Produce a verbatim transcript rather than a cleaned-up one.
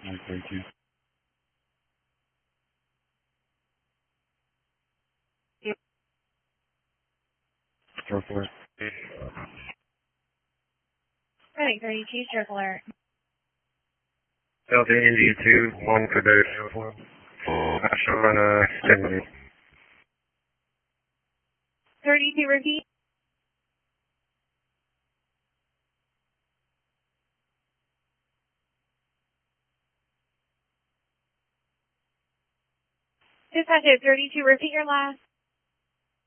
one thirty-two. Circular. Heading thirty-two, circular. Delta India two, one for Dave uniform. Ashton, uh, Stanley. thirty-two, repeat. Dispatch at thirty-two, repeat your last.